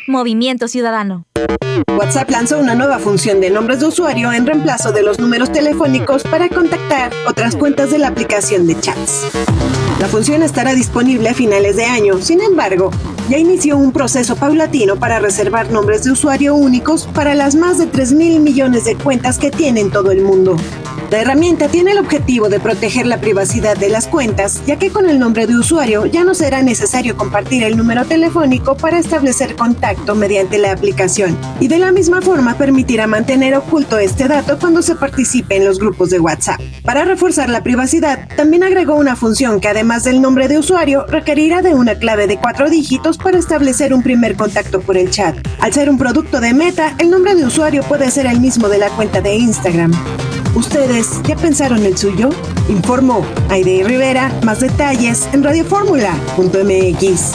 Movimiento Ciudadano. WhatsApp lanzó una nueva función de nombres de usuario en reemplazo de los números telefónicos para contactar otras cuentas de la aplicación de chats. La función estará disponible a finales de año, sin embargo, ya inició un proceso paulatino para reservar nombres de usuario únicos para las más de 3.000 millones de cuentas que tiene en todo el mundo. La herramienta tiene el objetivo de proteger la privacidad de las cuentas, ya que con el nombre de usuario ya no será necesario compartir el número telefónico para establecer contacto mediante la aplicación, y de la misma forma permitirá mantener oculto este dato cuando se participe en los grupos de WhatsApp. Para reforzar la privacidad, también agregó una función que además del nombre de usuario requerirá de una clave de 4 dígitos para establecer un primer contacto por el chat. Al ser un producto de Meta, el nombre de usuario puede ser el mismo de la cuenta de Instagram. ¿Ustedes ya pensaron el suyo? Informó Aide Rivera. Más detalles en radioformula.mx.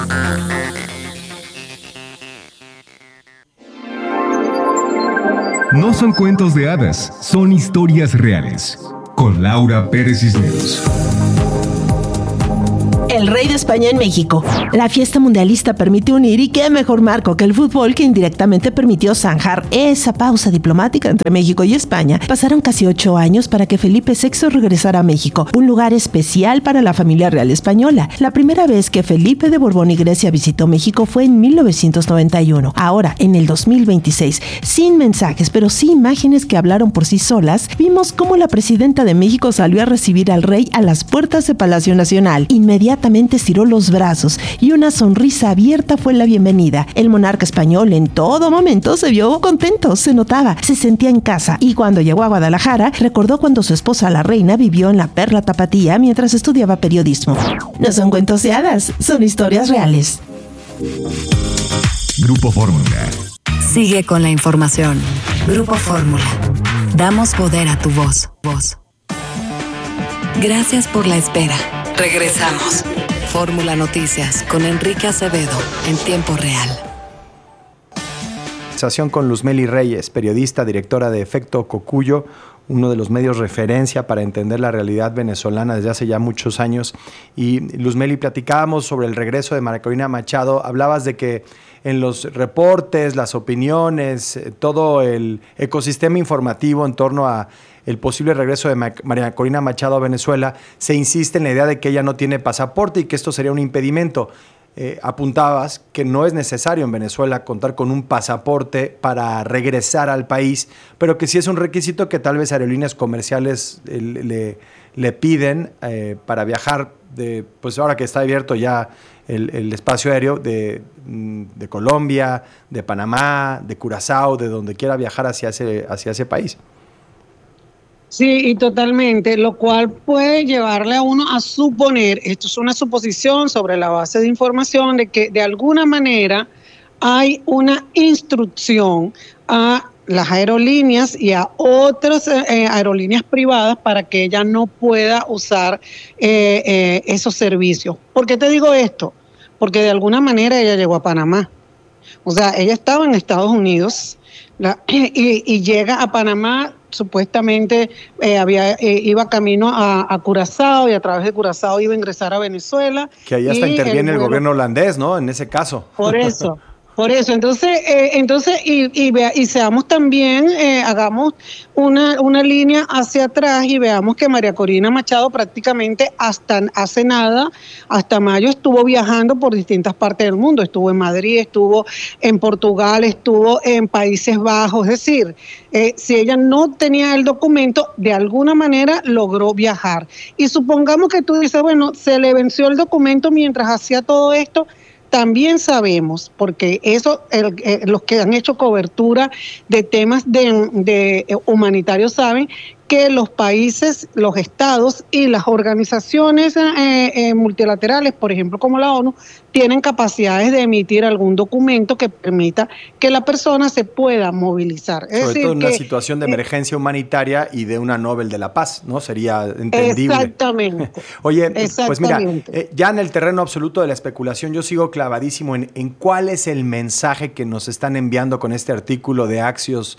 No son cuentos de hadas, son historias reales. Con Laura Pérez Cisneros. El rey de España en México. La fiesta mundialista permite unir, y qué mejor marco que el fútbol, que indirectamente permitió zanjar esa pausa diplomática entre México y España. Pasaron casi 8 años para que Felipe VI regresara a México, un lugar especial para la familia real española. La primera vez que Felipe de Borbón y Grecia visitó México fue en 1991. Ahora, en el 2026, sin mensajes, pero sí imágenes que hablaron por sí solas, vimos cómo la presidenta de México salió a recibir al rey a las puertas de Palacio Nacional. Inmediatamente estiró los brazos y una sonrisa abierta fue la bienvenida. El monarca español en todo momento se vio contento, se notaba, se sentía en casa, y cuando llegó a Guadalajara recordó cuando su esposa la reina vivió en la Perla Tapatía mientras estudiaba periodismo. No son cuentos de hadas, son historias reales. Grupo Fórmula. Sigue con la información. Grupo Fórmula. Damos poder a tu voz. Gracias por la espera. Regresamos. Fórmula Noticias con Enrique Acevedo en tiempo real. Con Luzmeli Reyes, periodista, directora de Efecto Cocuyo, uno de los medios referencia para entender la realidad venezolana desde hace ya muchos años. Y Luzmeli, platicábamos sobre el regreso de María Corina Machado. Hablabas de que en los reportes, las opiniones, todo el ecosistema informativo en torno a el posible regreso de María Corina Machado a Venezuela, se insiste en la idea de que ella no tiene pasaporte y que esto sería un impedimento. Apuntabas que no es necesario en Venezuela contar con un pasaporte para regresar al país, pero que sí es un requisito que tal vez aerolíneas comerciales le piden para viajar, pues ahora que está abierto ya el espacio aéreo de Colombia, de Panamá, de Curazao, de donde quiera viajar hacia ese país. Sí, y totalmente, lo cual puede llevarle a uno a suponer, esto es una suposición sobre la base de información, de que de alguna manera hay una instrucción a las aerolíneas y a otras aerolíneas privadas para que ella no pueda usar esos servicios. ¿Por qué te digo esto? Porque de alguna manera ella llegó a Panamá. O sea, ella estaba en Estados Unidos y llega a Panamá. Supuestamente iba camino a Curazao, y a través de Curazao iba a ingresar a Venezuela. Que ahí hasta interviene el gobierno holandés, ¿no? En ese caso. Por eso. Entonces seamos también, hagamos una línea hacia atrás y veamos que María Corina Machado prácticamente hasta hace nada, hasta mayo, estuvo viajando por distintas partes del mundo. Estuvo en Madrid, estuvo en Portugal, estuvo en Países Bajos. Es decir, si ella no tenía el documento, de alguna manera logró viajar. Y supongamos que tú dices, bueno, se le venció el documento mientras hacía todo esto. También sabemos, porque eso los que han hecho cobertura de temas de humanitarios saben que los países, los estados y las organizaciones multilaterales, por ejemplo como la ONU, tienen capacidades de emitir algún documento que permita que la persona se pueda movilizar. Sobre todo en una situación de emergencia humanitaria y de una Nobel de la Paz, ¿no? Sería entendible. Exactamente. Oye, pues mira, ya en el terreno absoluto de la especulación, yo sigo clavadísimo en cuál es el mensaje que nos están enviando con este artículo de Axios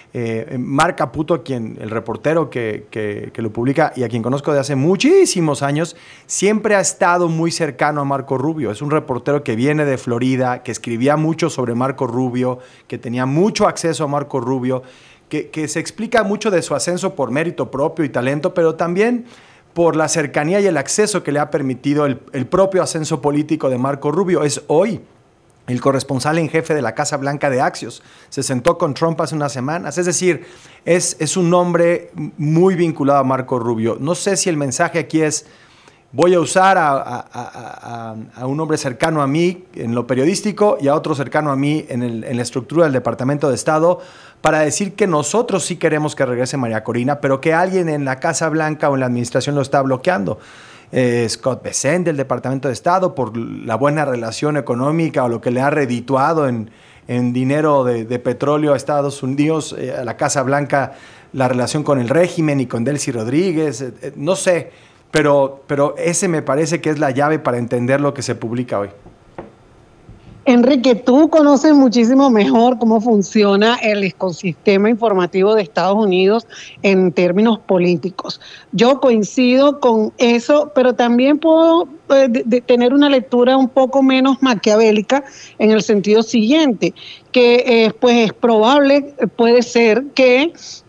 Marc Caputo, el reportero que lo publica y a quien conozco de hace muchísimos años, siempre ha estado muy cercano a Marco Rubio. Es un reportero que viene de Florida, que escribía mucho sobre Marco Rubio, que tenía mucho acceso a Marco Rubio, que se explica mucho de su ascenso por mérito propio y talento, pero también por la cercanía y el acceso que le ha permitido el propio ascenso político de Marco Rubio. Es hoy el corresponsal en jefe de la Casa Blanca de Axios. Se sentó con Trump hace unas semanas. Es decir, es un hombre muy vinculado a Marco Rubio. No sé si el mensaje aquí es: voy a usar a un hombre cercano a mí en lo periodístico y a otro cercano a mí en la estructura del Departamento de Estado para decir que nosotros sí queremos que regrese María Corina, pero que alguien en la Casa Blanca o en la administración lo está bloqueando. Scott Bessent del Departamento de Estado, por la buena relación económica o lo que le ha redituado en dinero de petróleo a Estados Unidos, a la Casa Blanca, la relación con el régimen y con Delcy Rodríguez, no sé, pero ese me parece que es la llave para entender lo que se publica hoy. Enrique, tú conoces muchísimo mejor cómo funciona el ecosistema informativo de Estados Unidos en términos políticos. Yo coincido con eso, pero también puedo tener una lectura un poco menos maquiavélica en el sentido siguiente, que pues es probable, puede ser que